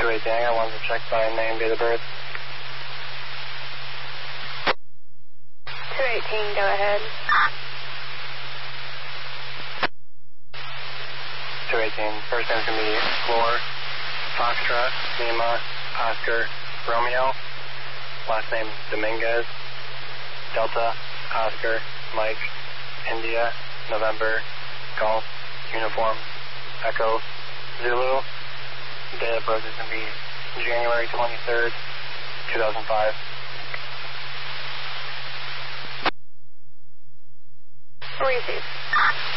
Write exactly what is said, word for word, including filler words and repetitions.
eighteen, I wanted to check by name, date of birth. two eighteen, go ahead. two eighteen, first name's going to be Floor, Foxtrot, Lima, Oscar, Romeo. Last name Dominguez, Delta, Oscar, Mike, India, November, Golf, Uniform, Echo, Zulu. Date of birth is going to be January twenty-third, two thousand five. Receive.